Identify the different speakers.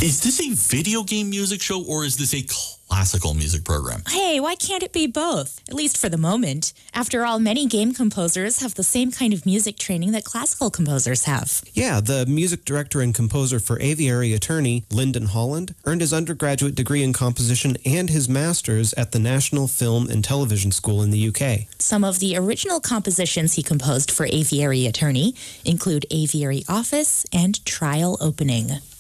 Speaker 1: Is this a video game music show or is this a classical music program?
Speaker 2: Hey, why can't it be both? At least for the moment. After all, many game composers have the same kind of music training that classical composers have.
Speaker 3: Yeah, the music director and composer for Aviary Attorney, Lyndon Holland, earned his undergraduate degree in composition and his master's at the National Film and Television School in the UK.
Speaker 2: Some of the original compositions he composed for Aviary Attorney include Aviary Office and Trial Opening.